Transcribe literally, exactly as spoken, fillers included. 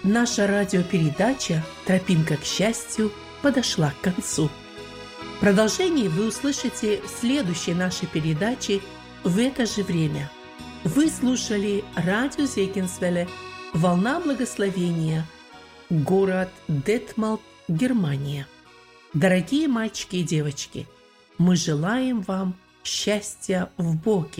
Наша радиопередача «Тропинка к счастью» подошла к концу. Продолжение вы услышите в следующей нашей передаче в это же время. Вы слушали радио Зегенсвелле «Волна благословения», город Детмалт, Германия. Дорогие мальчики и девочки, мы желаем вам счастья в Боге.